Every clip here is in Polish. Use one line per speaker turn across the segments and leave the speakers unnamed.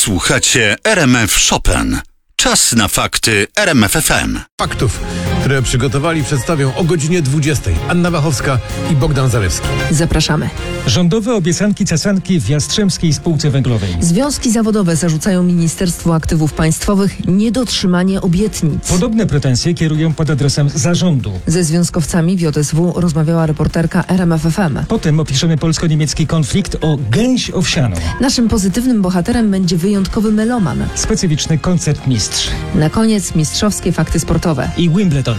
Słuchacie RMF Chopin. Czas na fakty RMF FM.
Faktów, które przygotowali, przedstawią o godzinie 20. Anna Wachowska i Bogdan Zalewski.
Zapraszamy.
Rządowe obiecanki cacanki w Jastrzębskiej Spółce Węglowej.
Związki zawodowe zarzucają Ministerstwu Aktywów Państwowych niedotrzymanie obietnic.
Podobne pretensje kierują pod adresem zarządu.
Ze związkowcami w JSW rozmawiała reporterka RMF FM.
Potem opiszemy polsko-niemiecki konflikt o gęś owsianą.
Naszym pozytywnym bohaterem będzie wyjątkowy meloman.
Specyficzny koncert mistrz.
Na koniec mistrzowskie fakty sportowe.
I Wimbledon.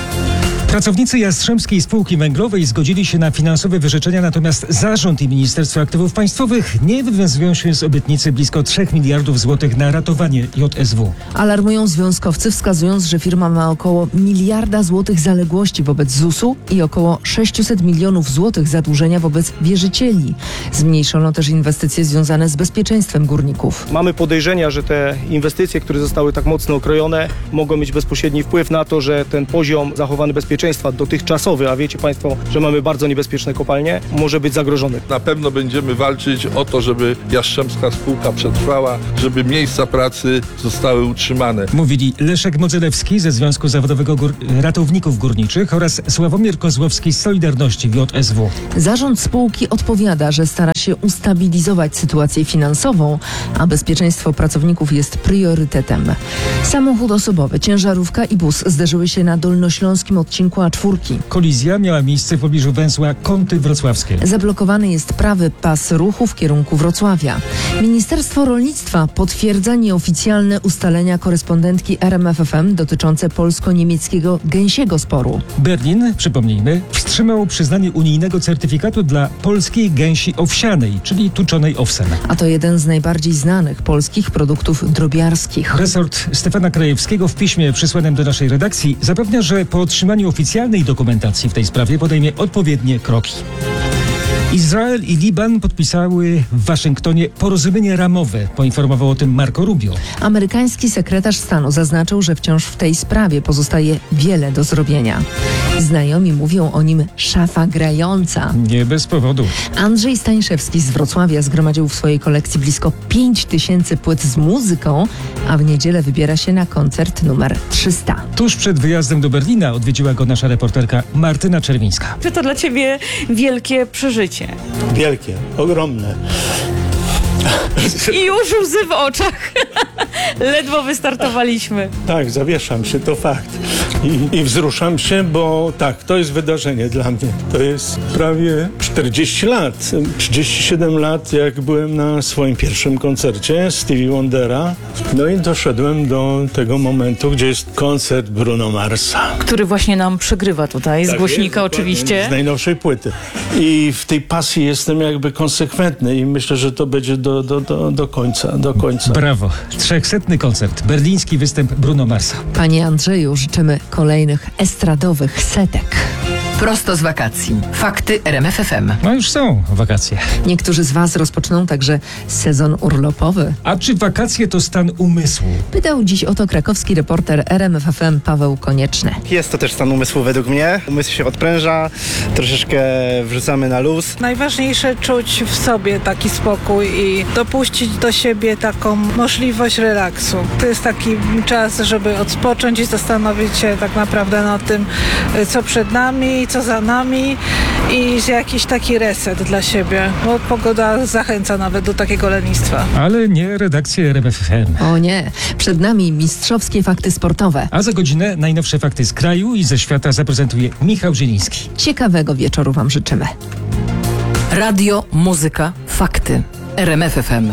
Pracownicy Jastrzębskiej Spółki Węglowej zgodzili się na finansowe wyrzeczenia, natomiast zarząd i Ministerstwo Aktywów Państwowych nie wywiązują się z obietnicy blisko 3 miliardów złotych na ratowanie JSW.
Alarmują związkowcy, wskazując, że firma ma około 1 miliarda złotych zaległości wobec ZUS-u i około 600 milionów złotych zadłużenia wobec wierzycieli. Zmniejszono też inwestycje związane z bezpieczeństwem górników.
Mamy podejrzenia, że te inwestycje, które zostały tak mocno okrojone, mogą mieć bezpośredni wpływ na to, że ten poziom zachowany bezpieczeństwa dotychczasowy, a wiecie Państwo, że mamy bardzo niebezpieczne kopalnie, może być zagrożony.
Na pewno będziemy walczyć o to, żeby Jastrzębska Spółka przetrwała, żeby miejsca pracy zostały utrzymane.
Mówili Leszek Modzelewski ze Związku Zawodowego Ratowników Górniczych oraz Sławomir Kozłowski z Solidarności w JSW.
Zarząd spółki odpowiada, że stara się ustabilizować sytuację finansową, a bezpieczeństwo pracowników jest priorytetem. Samochód osobowy, ciężarówka i bus zderzyły się na dolnośląskim odcinku A4.
Kolizja miała miejsce w pobliżu węzła Kąty Wrocławskie.
Zablokowany jest prawy pas ruchu w kierunku Wrocławia. Ministerstwo Rolnictwa potwierdza nieoficjalne ustalenia korespondentki RMF FM dotyczące polsko-niemieckiego gęsiego sporu.
Berlin, przypomnijmy, wstrzymał przyznanie unijnego certyfikatu dla polskiej gęsi owsianej, czyli tuczonej owsem.
A to jeden z najbardziej znanych polskich produktów drobiarskich.
Resort Stefana Krajewskiego w piśmie przysłanym do naszej redakcji zapewnia, że po otrzymaniu oficjalnej dokumentacji w tej sprawie podejmie odpowiednie kroki. Izrael i Liban podpisały w Waszyngtonie porozumienie ramowe, poinformował o tym Marco Rubio.
Amerykański sekretarz stanu zaznaczył, że wciąż w tej sprawie pozostaje wiele do zrobienia. Znajomi mówią o nim szafa grająca.
Nie bez powodu.
Andrzej Staniszewski z Wrocławia zgromadził w swojej kolekcji blisko 5000 płyt z muzyką, a w niedzielę wybiera się na koncert numer 300.
Tuż przed wyjazdem do Berlina odwiedziła go nasza reporterka Martyna Czerwińska.
Czy to dla ciebie wielkie przeżycie?
Wielkie, ogromne.
I już łzy w oczach. Ledwo wystartowaliśmy.
Tak, zawieszam się, to fakt. I wzruszam się, bo tak, to jest wydarzenie dla mnie. To jest prawie 40 lat, 37 lat, jak byłem na swoim pierwszym koncercie Stevie Wondera. No i doszedłem do tego momentu, gdzie jest koncert Bruno Marsa.
Który właśnie nam przygrywa tutaj, z głośnika oczywiście.
Z najnowszej płyty. I w tej pasji jestem jakby konsekwentny i myślę, że to będzie do końca.
Brawo. 300. koncert. Berliński występ Bruno Marsa.
Panie Andrzeju, życzymy kolejnych estradowych setek.
Prosto z wakacji. Fakty RMF FM.
No już są wakacje.
Niektórzy z Was rozpoczną także sezon urlopowy.
A czy wakacje to stan umysłu?
Pytał dziś o to krakowski reporter RMF FM Paweł Konieczny.
Jest to też stan umysłu według mnie. Umysł się odpręża, troszeczkę wrzucamy na luz.
Najważniejsze czuć w sobie taki spokój i dopuścić do siebie taką możliwość relaksu. To jest taki czas, żeby odpocząć i zastanowić się tak naprawdę nad tym, co przed nami, co za nami i jakiś taki reset dla siebie, bo pogoda zachęca nawet do takiego lenistwa.
Ale nie redakcja RMF FM.
O nie, przed nami mistrzowskie fakty sportowe.
A za godzinę najnowsze fakty z kraju i ze świata zaprezentuje Michał Zieliński.
Ciekawego wieczoru Wam życzymy.
Radio, muzyka, fakty. RMF FM.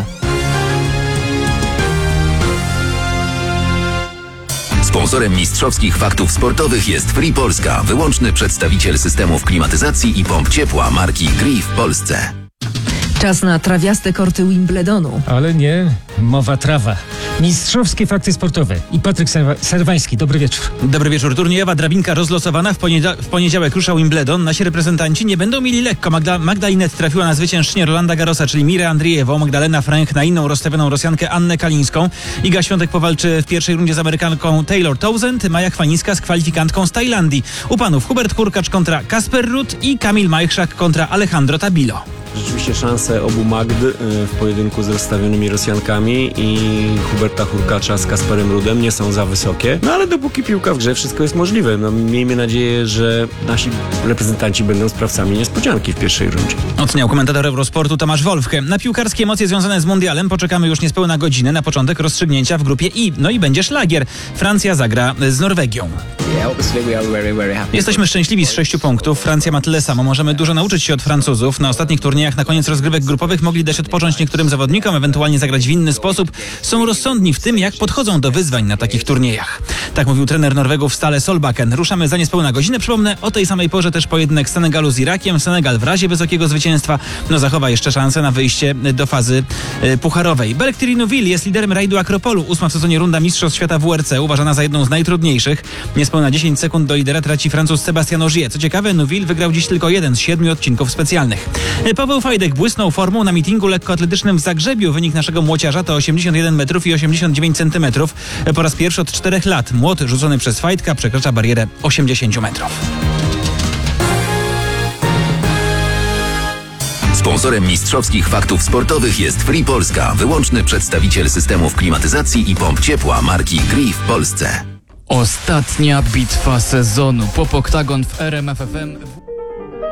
Sponsorem mistrzowskich faktów sportowych jest Free Polska, wyłączny przedstawiciel systemów klimatyzacji i pomp ciepła marki Gree w Polsce.
Czas na trawiaste korty Wimbledonu.
Ale nie mowa trawa. Mistrzowskie fakty sportowe i Patryk Serwański. Dobry wieczór.
Dobry wieczór. Turniejowa drabinka rozlosowana. W poniedziałek rusza Wimbledon. Nasi reprezentanci nie będą mieli lekko. Magda Inet trafiła na zwyciężczynię Rolanda Garrosa, czyli Mirę Andrijewą. Magdalena Frank na inną rozstawioną Rosjankę Annę Kalińską. Iga Świątek powalczy w pierwszej rundzie z Amerykanką Taylor Townsend. Maja Chwanińska z kwalifikantką z Tajlandii. U panów Hubert Hurkacz kontra Kasper Ruud i Kamil Majchrzak kontra Alejandro Tabilo.
Rzeczywiście szanse obu Magd w pojedynku z rozstawionymi Rosjankami. Polakami i Huberta Hurkacza z Kasperem Rudem nie są za wysokie. No ale dopóki piłka w grze, wszystko jest możliwe. No, miejmy nadzieję, że nasi reprezentanci będą sprawcami niespodzianki w pierwszej rundzie.
Oceniał komentator Eurosportu Tomasz Wolfke. Na piłkarskie emocje związane z mundialem poczekamy już niespełna godzinę na początek rozstrzygnięcia w grupie I. No i będzie szlagier. Francja zagra z Norwegią. Jesteśmy szczęśliwi z 6 punktów. Francja ma tyle samo. Możemy dużo nauczyć się od Francuzów. Na ostatnich turniejach na koniec rozgrywek grupowych mogli dać odpocząć niektórym zawodnikom, ewentualnie zagrać w inny sposób. Są rozsądni w tym, jak podchodzą do wyzwań na takich turniejach. Tak mówił trener Norwegów Stale Solbakken. Ruszamy za niespełna godzinę. Przypomnę, o tej samej porze też pojedynek Senegalu z Irakiem. Senegal w razie wysokiego zwycięstwa zachowa jeszcze szansę na wyjście do fazy pucharowej. Belektirinouville jest liderem rajdu Akropolu. 8 w sezonie runda Mistrzostw Świata WRC, uważana za jedną z najtrudniejszych. Niespełna 10 sekund do lidera traci Francuz Sébastien Ogier. Co ciekawe, Neuville wygrał dziś tylko jeden z 7 odcinków specjalnych. Paweł Fajdek błysnął formą na mitingu lekkoatletycznym w Zagrzebiu. Wynik naszego młociarza to 81 metrów i 89 centymetrów. Po raz pierwszy od 4 lat młot rzucony przez Fajdka przekracza barierę 80 metrów.
Sponsorem mistrzowskich faktów sportowych jest Free Polska, wyłączny przedstawiciel systemów klimatyzacji i pomp ciepła marki Gree w Polsce.
Ostatnia bitwa sezonu. Pop Oktagon w RMF FM.